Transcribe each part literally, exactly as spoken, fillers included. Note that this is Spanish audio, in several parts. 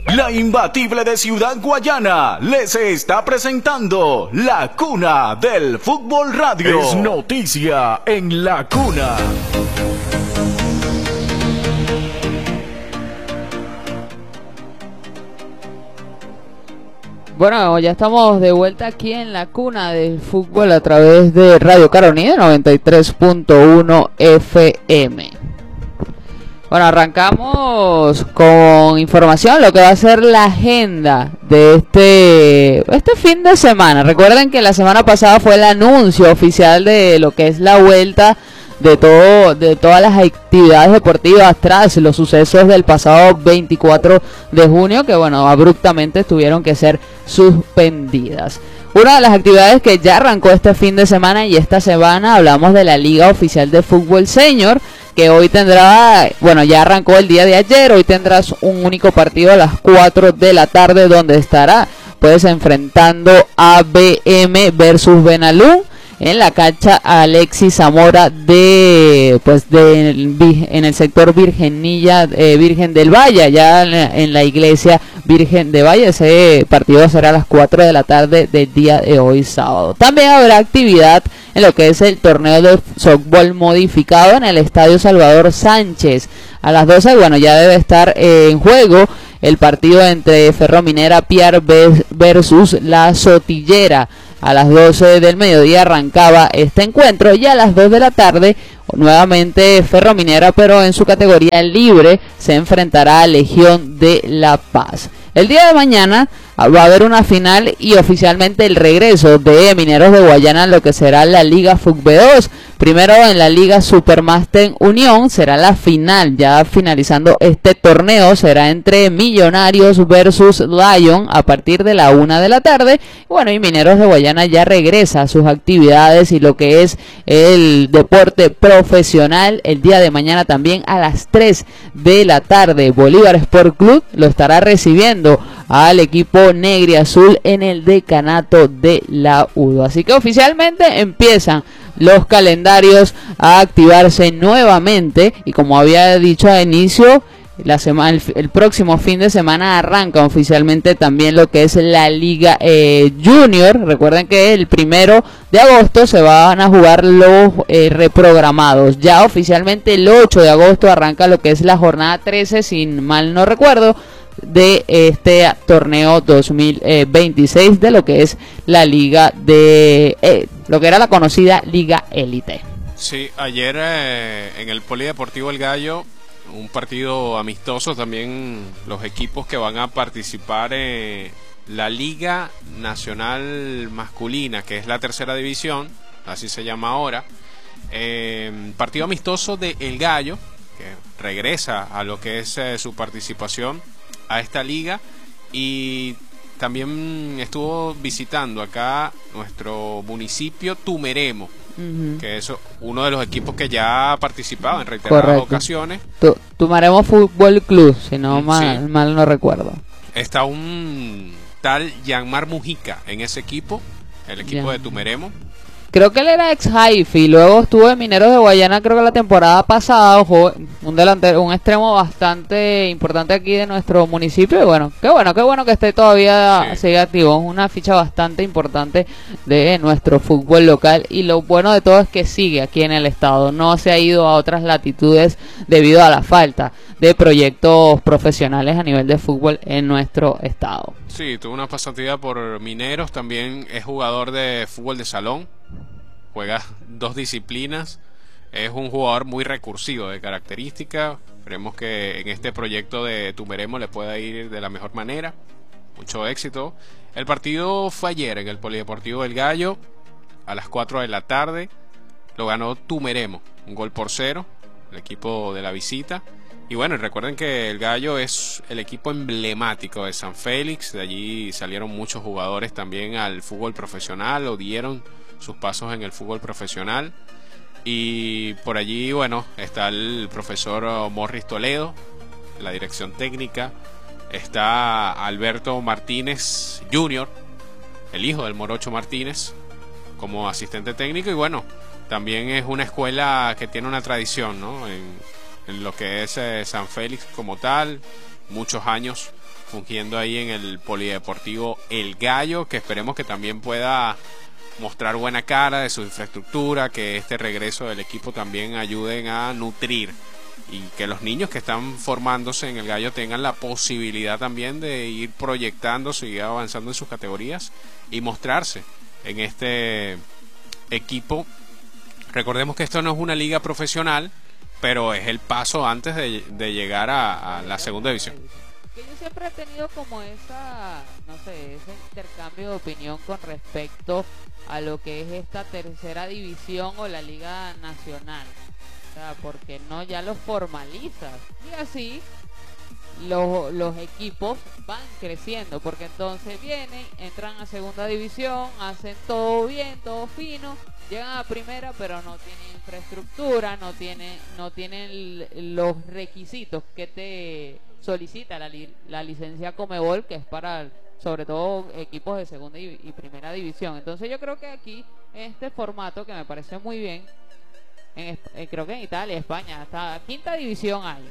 La imbatible de Ciudad Guayana les está presentando La Cuna del Fútbol Radio. Es noticia en La Cuna. Bueno, ya estamos de vuelta aquí en La Cuna del Fútbol a través de Radio Carolina noventa y tres punto uno F M. Bueno, arrancamos con información, lo que va a ser la agenda de este, este fin de semana. Recuerden que la semana pasada fue el anuncio oficial de lo que es la vuelta de todo, de todas las actividades deportivas tras los sucesos del pasado veinticuatro de junio, que bueno, abruptamente tuvieron que ser suspendidas. Una de las actividades que ya arrancó este fin de semana y esta semana hablamos de la Liga Oficial de Fútbol Senior, que hoy tendrá, bueno, ya arrancó el día de ayer, hoy tendrás un único partido a las cuatro de la tarde donde estará pues enfrentando a B M versus Benalú en la cancha Alexis Zamora de pues de en el sector Virgenilla eh, Virgen del Valle, allá en la, en la iglesia Virgen de Valle. Ese partido será a las cuatro de la tarde del día de hoy sábado. También habrá actividad en lo que es el torneo de softball modificado en el Estadio Salvador Sánchez a las doce. Bueno, ya debe estar eh, en juego el partido entre Ferrominera Piar versus La Sotillera. A las doce del mediodía arrancaba este encuentro y a las dos de la tarde nuevamente Ferrominera, pero en su categoría libre, se enfrentará a Legión de La Paz. El día de mañana va a haber una final y oficialmente el regreso de Mineros de Guayana en lo que será la Liga F U C B dos. Primero en la Liga Supermaster Unión será la final, ya finalizando este torneo será entre Millonarios versus Lion a partir de la una de la tarde. Bueno, y Mineros de Guayana ya regresa a sus actividades y lo que es el deporte profesional el día de mañana también a las tres de la tarde. Bolívar Sport Club lo estará recibiendo al equipo negro y azul en el decanato de la U D O. Así que oficialmente empiezan los calendarios a activarse nuevamente y como había dicho a inicio, la semana, el, el próximo fin de semana arranca oficialmente también lo que es la Liga eh, Junior. Recuerden que el primero de agosto se van a jugar los eh, reprogramados. Ya oficialmente el ocho de agosto arranca lo que es la jornada trece, si mal no recuerdo, de este torneo dos mil veintiséis de lo que es la liga de eh, lo que era la conocida Liga Élite. Sí, ayer eh, en el Polideportivo El Gallo, un partido amistoso también, los equipos que van a participar en la Liga Nacional Masculina, que es la tercera división, así se llama ahora. Eh, partido amistoso de El Gallo, que regresa a lo que es eh, su participación a esta liga, y también estuvo visitando acá nuestro municipio Tumeremo, uh-huh. que es uno de los equipos que ya ha participado en reiteradas Correcto. ocasiones. Tu, Tumeremo Fútbol Club, si no mal, sí. mal no recuerdo. Está un tal Yanmar Mujica en ese equipo, el equipo ya. de Tumeremo. Creo que él era ex Jaife y luego estuvo en Mineros de Guayana, creo que la temporada pasada, jugó un delantero, un extremo bastante importante aquí de nuestro municipio. Y bueno, qué bueno, qué bueno que esté todavía sí. sigue activo. Es una ficha bastante importante de nuestro fútbol local y lo bueno de todo es que sigue aquí en el estado. No se ha ido a otras latitudes debido a la falta de proyectos profesionales a nivel de fútbol en nuestro estado. Sí, tuvo una pasantía por Mineros, también es jugador de fútbol de salón. Juega dos disciplinas, es un jugador muy recursivo de característica. Esperemos que en este proyecto de Tumeremo le pueda ir de la mejor manera. Mucho éxito. El partido fue ayer en el Polideportivo del Gallo a las cuatro de la tarde. Lo ganó Tumeremo, un gol por cero, el equipo de la visita. Y bueno, recuerden que el Gallo es el equipo emblemático de San Félix. De allí salieron muchos jugadores también al fútbol profesional o dieron sus pasos en el fútbol profesional. Y por allí, bueno, está el profesor Morris Toledo, la dirección técnica. Está Alberto Martínez junior, el hijo del Morocho Martínez, como asistente técnico. Y bueno, también es una escuela que tiene una tradición, ¿no? En, en lo que es eh, San Félix como tal, muchos años fungiendo ahí en el Polideportivo El Gallo, que esperemos que también pueda mostrar buena cara de su infraestructura, que este regreso del equipo también ayuden a nutrir y que los niños que están formándose en el Gallo tengan la posibilidad también de ir proyectándose y avanzando en sus categorías y mostrarse en este equipo. Recordemos que esto no es una liga profesional, pero es el paso antes de, de llegar a, a la segunda división. Que yo siempre he tenido como esa, no sé, ese intercambio de opinión con respecto a lo que es esta tercera división o la liga nacional. O sea, porque no ya lo formalizas y así los, los equipos van creciendo, porque entonces vienen, entran a segunda división, hacen todo bien, todo fino, llegan a primera pero no tienen infraestructura, no tienen, no tienen los requisitos que te solicita la, li, la licencia Comebol, que es para sobre todo equipos de segunda y, y primera división. Entonces yo creo que aquí este formato, que me parece muy bien, en, eh, creo que en Italia, España, hasta quinta división hay,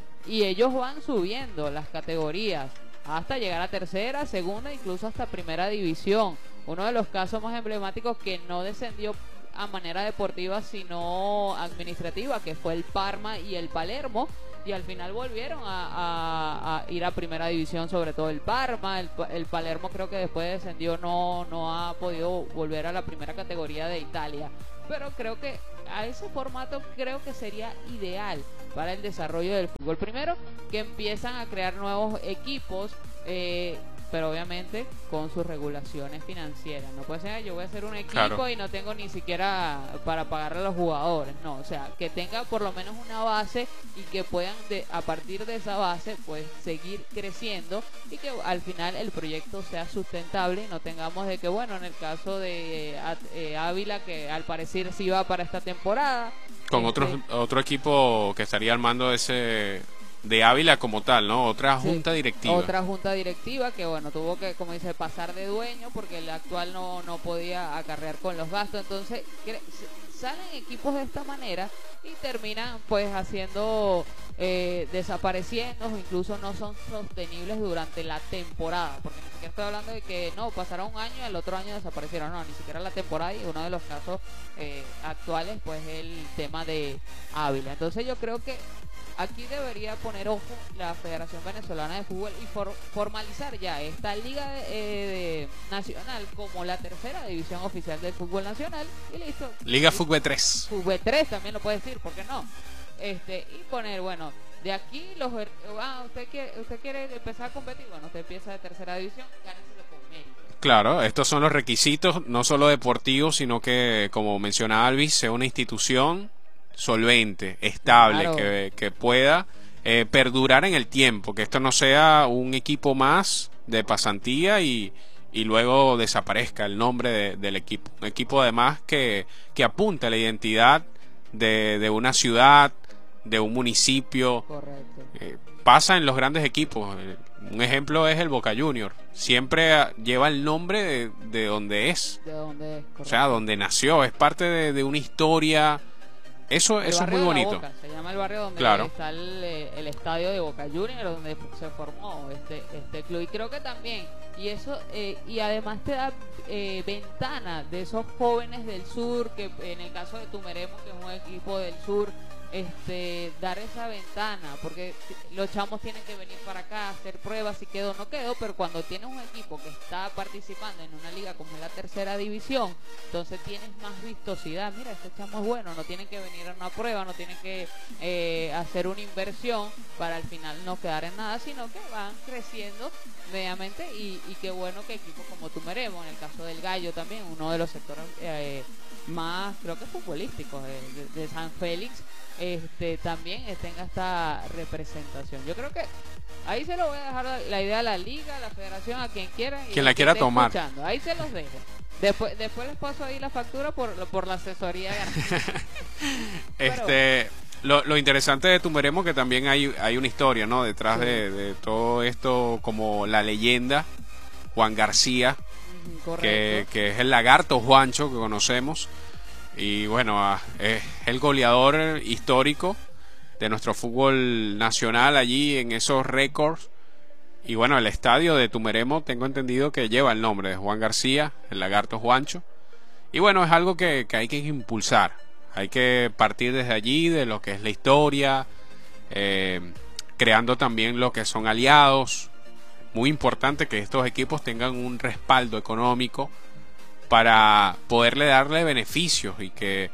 y ellos van subiendo las categorías hasta llegar a tercera, segunda, incluso hasta primera división. Uno de los casos más emblemáticos que no descendió a manera deportiva sino administrativa, que fue el Parma y el Palermo, y al final volvieron a, a, a ir a primera división, sobre todo el Parma. El, el Palermo creo que después descendió, no, no ha podido volver a la primera categoría de Italia, pero creo que a ese formato creo que sería ideal para el desarrollo del fútbol. Primero, que empiezan a crear nuevos equipos, eh, pero obviamente con sus regulaciones financieras. No puede ser, yo voy a hacer un equipo, claro, y no tengo ni siquiera para pagarle a los jugadores. No, o sea, que tenga por lo menos una base y que puedan, de, a partir de esa base, pues seguir creciendo y que al final el proyecto sea sustentable y no tengamos de que, bueno, en el caso de eh, Ávila, que al parecer sí va para esta temporada. Con este, otro, otro equipo que estaría al mando de ese... de Ávila como tal, ¿no? Otra junta sí, directiva. Otra junta directiva que, bueno, tuvo que, como dice, pasar de dueño porque el actual no, no podía acarrear con los gastos. Entonces, salen equipos de esta manera y terminan, pues, haciendo, eh, desapareciendo, o incluso no son sostenibles durante la temporada. Porque ni siquiera estoy hablando de que, no, pasaron un año y el otro año desaparecieron. No, ni siquiera la temporada, y uno de los casos eh, actuales, pues, es el tema de Ávila. Entonces, yo creo que aquí debería poner ojo la Federación Venezolana de Fútbol y for, formalizar ya esta liga de, eh, de nacional como la tercera división oficial del fútbol nacional, y listo. Liga Fútbol tres. Fútbol tres también lo puede decir, ¿por qué no? Este, y poner, bueno, de aquí los, ah, usted quiere, usted quiere empezar a competir, bueno, usted empieza de tercera división, gáneselo con mérito. Claro, estos son los requisitos, no solo deportivos, sino que, como mencionaba Alvis, sea una institución solvente, estable, claro, que, que pueda eh, perdurar en el tiempo, que esto no sea un equipo más de pasantía y, y luego desaparezca el nombre de, del equipo. Un equipo además que, que apunta a la identidad de, de una ciudad, de un municipio. Correcto. Eh, pasa en los grandes equipos. Un ejemplo es el Boca Junior. Siempre lleva el nombre de, de donde es. De donde es, o sea, donde nació. Es parte de, de una historia. Eso, eso es muy bonito. Boca, se llama el barrio donde, claro, está el, el estadio de Boca Juniors, donde se formó este este club. Y creo que también, y eso eh, y además te da eh, ventana de esos jóvenes del sur, que en el caso de Tumeremo, que es un equipo del sur, este dar esa ventana, porque los chamos tienen que venir para acá, hacer pruebas, si quedó o no quedó, pero cuando tienes un equipo que está participando en una liga como es la tercera división, entonces tienes más vistosidad. Mira, este chamo es bueno, no tienen que venir a una prueba, no tienen que eh, hacer una inversión para al final no quedar en nada, sino que van creciendo mediamente, y, y qué bueno que equipos como Tumeremo, en el caso del Gallo también, uno de los sectores eh, más, creo que futbolísticos de, de, de San Félix, este también tenga esta representación. Yo creo que ahí se lo voy a dejar la idea a la liga, a la federación, a quien quiera, y quien la quiera tomar. Escuchando. Ahí se los dejo. Después, después les paso ahí la factura por, por la asesoría. este lo, lo interesante de Tumeremo, que también hay, hay una historia, ¿no? Detrás, sí, de, de todo esto, como la leyenda Juan García, uh-huh, que, que es el lagarto Juancho que conocemos. Y bueno, es el goleador histórico de nuestro fútbol nacional allí en esos récords. y bueno, el estadio de Tumeremo tengo entendido que lleva el nombre de Juan García, el Lagarto Juancho. Y bueno, es algo que, que hay que impulsar. Hay que partir desde allí, de lo que es la historia, eh, creando también lo que son aliados. Muy importante que estos equipos tengan un respaldo económico para poderle darle beneficios y que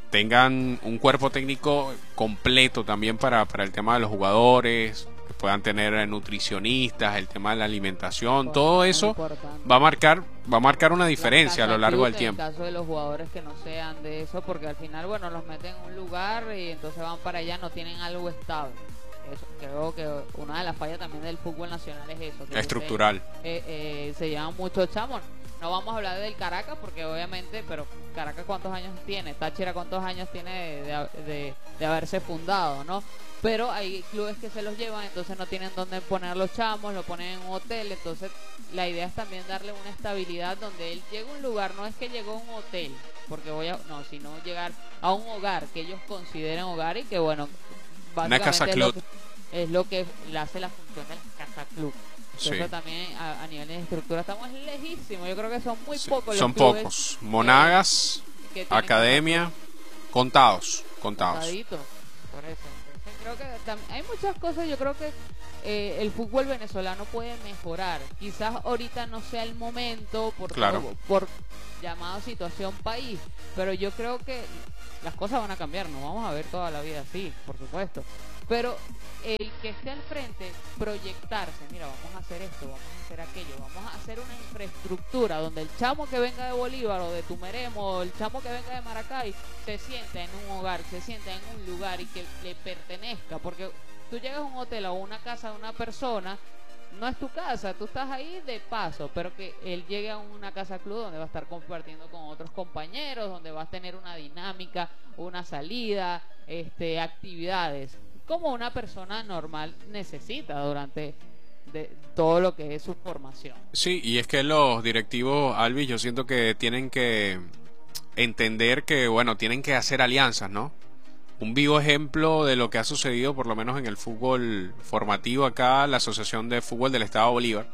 tengan un cuerpo técnico completo también para, para el tema de los jugadores, que puedan tener nutricionistas, el tema de la alimentación, todo eso va a marcar va a marcar una diferencia a lo largo del tiempo. En el caso de los jugadores que no sean de eso, porque al final, bueno, los meten en un lugar y entonces van para allá, no tienen algo estable. Eso, creo que una de las fallas también del fútbol nacional es eso. Que estructural. Se, eh, eh, se llaman muchos chamos. No vamos a hablar del Caracas porque obviamente, pero Caracas cuántos años tiene, Táchira cuántos años tiene de, de, de, de haberse fundado, ¿no? Pero hay clubes que se los llevan, entonces no tienen dónde poner los chamos, lo ponen en un hotel, entonces la idea es también darle una estabilidad donde él llegue a un lugar, no es que llegó a un hotel, porque voy a, no, sino llegar a un hogar que ellos consideren hogar y que bueno, una casa club. Es lo que le hace la función de la casa club. Sí. Eso también a, a nivel de estructura estamos lejísimos. Yo creo que son muy sí, pocos los son clubes pocos. Monagas, que, que academia, contados, contados. Contadito, por eso. Entonces, creo que hay muchas cosas. Yo creo que eh, el fútbol venezolano puede mejorar. Quizás ahorita no sea el momento por, claro. por, por llamado situación país, pero yo creo que las cosas van a cambiar. No vamos a ver toda la vida así, por supuesto. Pero el que esté al frente, proyectarse, mira, vamos a hacer esto, vamos a hacer aquello, vamos a hacer una infraestructura donde el chamo que venga de Bolívar o de Tumeremo, o el chamo que venga de Maracay, se sienta en un hogar, se sienta en un lugar y que le pertenezca, porque tú llegas a un hotel o a una casa de una persona, no es tu casa, tú estás ahí de paso, pero que él llegue a una casa club donde va a estar compartiendo con otros compañeros, donde va a tener una dinámica, una salida, este, actividades, como una persona normal necesita durante de todo lo que es su formación. Sí, y es que los directivos, Alvis, yo siento que tienen que entender que, bueno, tienen que hacer alianzas, ¿no? Un vivo ejemplo de lo que ha sucedido, por lo menos en el fútbol formativo acá, la Asociación de Fútbol del Estado Bolívar,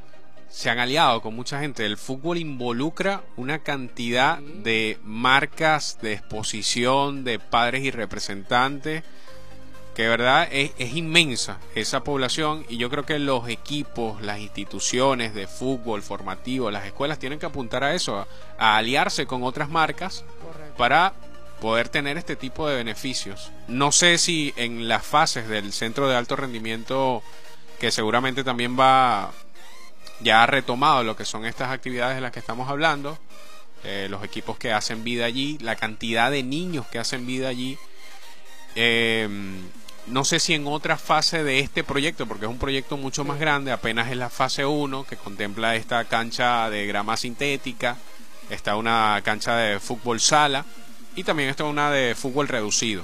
se han aliado con mucha gente. El fútbol involucra una cantidad sí. de marcas, de exposición, de padres y representantes, que de verdad es, es inmensa esa población, y yo creo que los equipos, las instituciones de fútbol formativo, las escuelas tienen que apuntar a eso, a, a aliarse con otras marcas. Correcto. Para poder tener este tipo de beneficios. No sé si en las fases del centro de alto rendimiento, que seguramente también va, ya ha retomado lo que son estas actividades de las que estamos hablando, eh, los equipos que hacen vida allí, la cantidad de niños que hacen vida allí, eh, no sé si en otra fase de este proyecto, porque es un proyecto mucho más grande, apenas es la fase uno, que contempla esta cancha de grama sintética, está una cancha de fútbol sala, y también está una de fútbol reducido.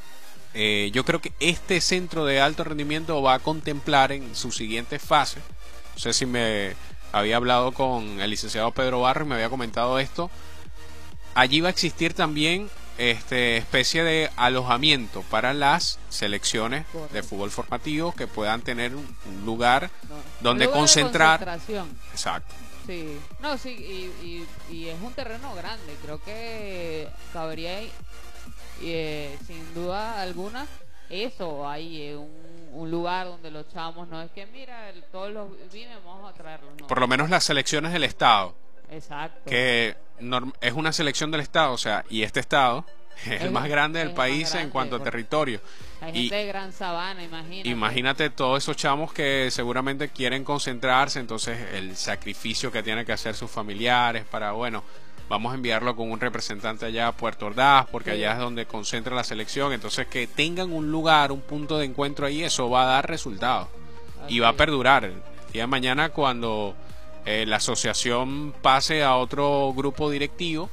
Eh, yo creo que este centro de alto rendimiento va a contemplar en su siguiente fase, no sé si me había hablado con el licenciado Pedro Barro y me había comentado esto, allí va a existir también este especie de alojamiento para las selecciones Correcto. de fútbol formativo que puedan tener un, un lugar no, donde lugar concentrar. De concentración. Exacto. Sí, no, sí, y, y, y es un terreno grande, creo que cabría ahí, eh, sin duda alguna, eso, hay eh, un, un lugar donde los chamos, no es que mira, el, todos los viven, vamos a traerlos. No. Por lo menos las selecciones del Estado. Exacto. Que norm, es una selección del Estado, o sea, y este Estado es el más grande del país grande, en cuanto a territorio. Hay y, gente de Gran Sabana, imagínate. Imagínate todos esos chamos que seguramente quieren concentrarse, entonces el sacrificio que tienen que hacer sus familiares para, bueno, vamos a enviarlo con un representante allá a Puerto Ordaz, porque sí. allá es donde concentra la selección, entonces que tengan un lugar, un punto de encuentro ahí, eso va a dar resultados y va a perdurar. El día de mañana cuando eh, la asociación pase a otro grupo directivo,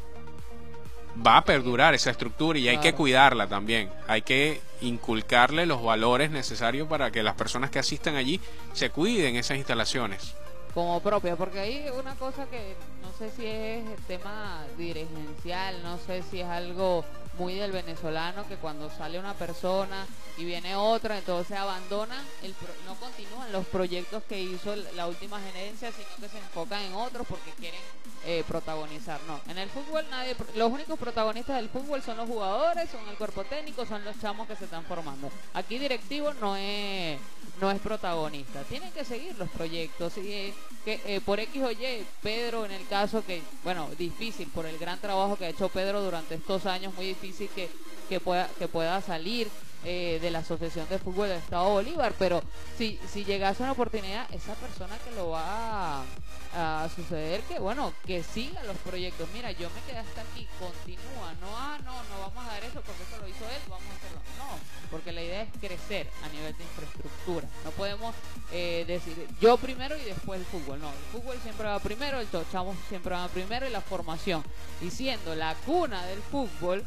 va a perdurar esa estructura y hay claro. que cuidarla también, hay que inculcarle los valores necesarios para que las personas que asistan allí se cuiden esas instalaciones como propia, porque hay una cosa que no sé si es el tema dirigencial, no sé si es algo muy del venezolano, que cuando sale una persona y viene otra, entonces abandonan, el pro, no continúan los proyectos que hizo la última gerencia, sino que se enfocan en otros porque quieren eh, protagonizar. No, en el fútbol nadie, los únicos protagonistas del fútbol son los jugadores, son el cuerpo técnico, son los chamos que se están formando. Aquí directivo no es no es protagonista, tienen que seguir los proyectos y eh, que eh, por X o Y, Pedro en el caso que, bueno, difícil por el gran trabajo que ha hecho Pedro durante estos años, muy difícil que, que pueda que pueda salir eh, de la Asociación de Fútbol del Estado Bolívar, pero si, si llegase una oportunidad, esa persona que lo va a, a suceder, que bueno, que siga los proyectos. Mira, yo me quedé hasta aquí, continúa, no, ah, no, no vamos a dar eso porque eso lo hizo él, vamos a hacerlo. No, porque la idea es crecer a nivel de infraestructura. No podemos eh, decir yo primero y después el fútbol. No, el fútbol siempre va primero, el chamo siempre va primero y la formación. Y siendo la cuna del fútbol,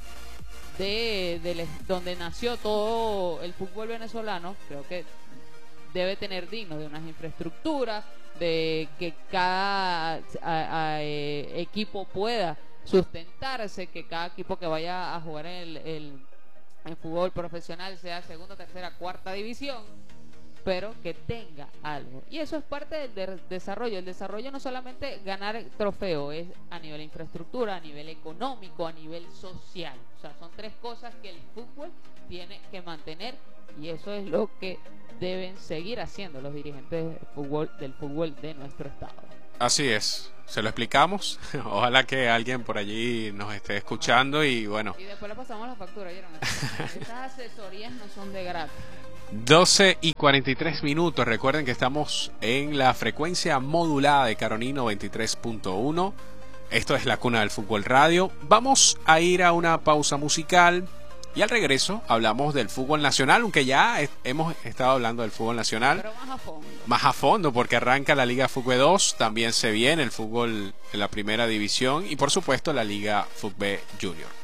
de, de donde nació todo el fútbol venezolano, creo que debe tener digno de unas infraestructuras, de que cada a, a, eh, equipo pueda sustentarse, que cada equipo que vaya a jugar en el, el en fútbol profesional sea segunda, tercera, cuarta división, pero que tenga algo. Y eso es parte del de desarrollo. El desarrollo no solamente ganar el trofeo, es a nivel de infraestructura, a nivel económico, a nivel social. O sea, son tres cosas que el fútbol tiene que mantener, y eso es lo que deben seguir haciendo los dirigentes del fútbol, del fútbol de nuestro estado. Así es, se lo explicamos. Ojalá que alguien por allí nos esté escuchando y bueno. Y después le pasamos la factura, ¿vieron? Estas asesorías no son de gratis. doce y cuarenta y tres minutos. Recuerden que estamos en la frecuencia modulada de Caroní noventa y tres punto uno. Esto es la Cuna del Fútbol Radio. Vamos a ir a una pausa musical y al regreso hablamos del fútbol nacional, aunque ya es, hemos estado hablando del fútbol nacional. Pero más a fondo. Más a fondo, porque arranca la Liga Fútbol dos, también se viene el fútbol en la primera división y por supuesto la Liga Fútbol Junior.